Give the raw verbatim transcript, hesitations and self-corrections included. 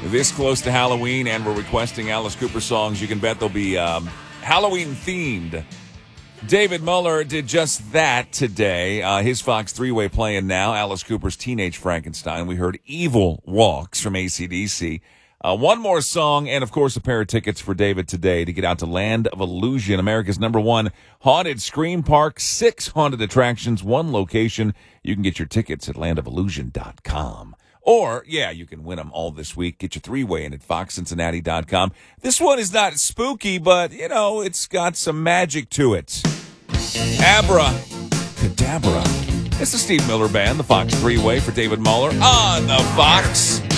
this close to Halloween, and we're requesting Alice Cooper songs. You can bet they'll be um, Halloween-themed. David Muller did just that today. Uh, his Fox three-way playing now. Alice Cooper's Teenage Frankenstein. We heard Evil Walks from A C D C. Uh, one more song, and, of course, a pair of tickets for David today to get out to Land of Illusion, America's number one haunted scream park. Six haunted attractions, one location. You can get your tickets at land of illusion dot com. Or, yeah, you can win them all this week. Get your three-way in at fox cincinnati dot com. This one is not spooky, but, you know, it's got some magic to it. Abra Cadabra. It's the Steve Miller Band, the Fox three-way for David Muller on the Fox